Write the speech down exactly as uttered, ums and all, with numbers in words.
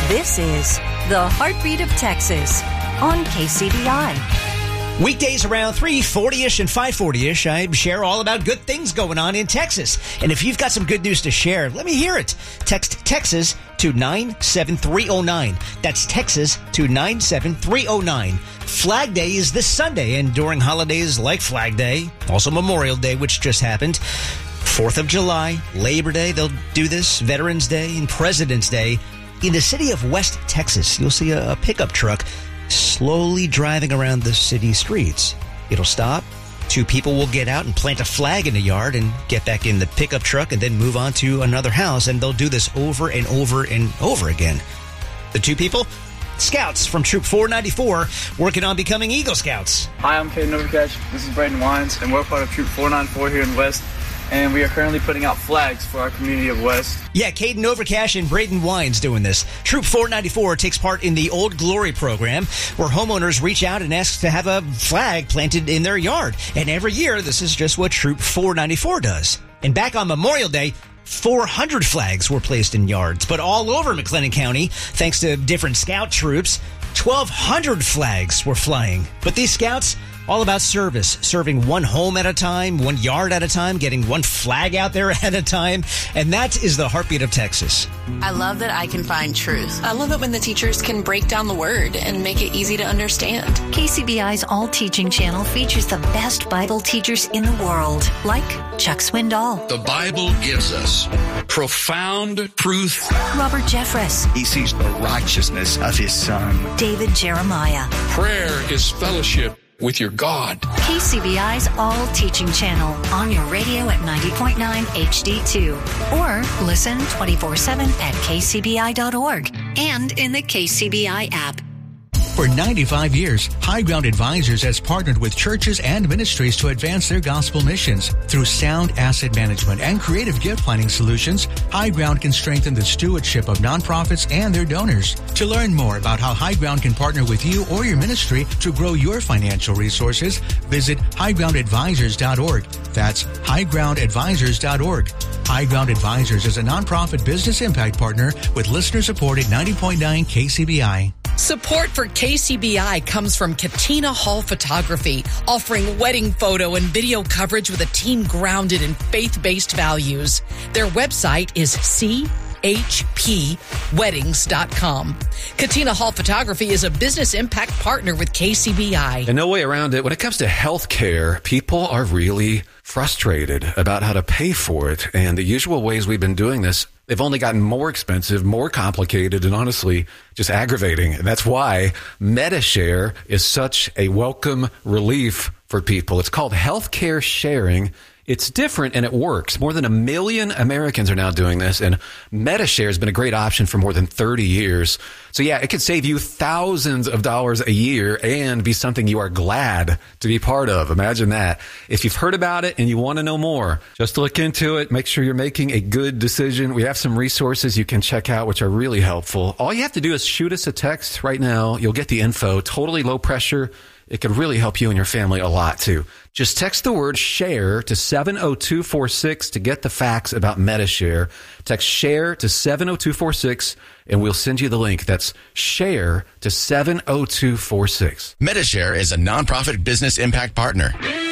This is the Heartbeat of Texas on K C B I. Weekdays around three forty-ish and five forty-ish, I share all about good things going on in Texas. And if you've got some good news to share, let me hear it. Text Texas to nine seven three oh nine. That's Texas to nine seven three oh nine. Flag Day is this Sunday, and during holidays like Flag Day, also Memorial Day, which just happened, fourth of July, Labor Day, they'll do this, Veterans Day, and President's Day. In the city of West Texas, you'll see a, a pickup truck slowly driving around the city streets. It'll stop. Two people will get out and plant a flag in the yard and get back in the pickup truck and then move on to another house. And they'll do this over and over and over again. The two people? Scouts from Troop four ninety-four working on becoming Eagle Scouts. Hi, I'm Caden Overcash. This is Braden Wines, and we're part of Troop four ninety-four here in West. And we are currently putting out flags for our community of West. Yeah, Caden Overcash and Braden Wines doing this. Troop four ninety-four takes part in the Old Glory program, where homeowners reach out and ask to have a flag planted in their yard. And every year, this is just what Troop four ninety-four does. And back on Memorial Day, four hundred flags were placed in yards. But all over McLennan County, thanks to different scout troops, twelve hundred flags were flying. But these scouts, all about service, serving one home at a time, one yard at a time, getting one flag out there at a time. And that is the heartbeat of Texas. I love that I can find truth. I love it when the teachers can break down the word and make it easy to understand. K C B I's All Teaching channel features the best Bible teachers in the world, like Chuck Swindoll. The Bible gives us profound truth. Robert Jeffress. He sees the righteousness of his son. David Jeremiah. Prayer is fellowship with your God. K C B I's All Teaching channel on your radio at ninety point nine H D two. Or listen twenty-four seven at K C B I dot org and in the K C B I app. For ninety-five years, High Ground Advisors has partnered with churches and ministries to advance their gospel missions. Through sound asset management and creative gift planning solutions, High Ground can strengthen the stewardship of nonprofits and their donors. To learn more about how High Ground can partner with you or your ministry to grow your financial resources, visit high ground advisors dot org. That's high ground advisors dot org. High Ground Advisors is a nonprofit business impact partner with listener-supported ninety point nine K C B I. Support for K C B I comes from Katina Hall Photography, offering wedding photo and video coverage with a team grounded in faith-based values. Their website is c h p weddings dot com. Katina Hall Photography is a business impact partner with K C B I. And no way around it. When it comes to health care, people are really frustrated about how to pay for it. And the usual ways we've been doing this, they've only gotten more expensive, more complicated, and honestly, just aggravating. And that's why Medi-Share is such a welcome relief for people. It's called healthcare sharing. It's different and it works. More than a million Americans are now doing this, and Medi-Share has been a great option for more than thirty years. So yeah, it could save you thousands of dollars a year and be something you are glad to be part of. Imagine that. If you've heard about it and you want to know more, just look into it. Make sure you're making a good decision. We have some resources you can check out, which are really helpful. All you have to do is shoot us a text right now. You'll get the info. Totally low pressure. It could really help you and your family a lot, too. Just text the word SHARE to seven oh two four six to get the facts about Medi-Share. Text SHARE to seven oh two four six, and we'll send you the link. That's SHARE to seven oh two four six. Medi-Share is a nonprofit business impact partner.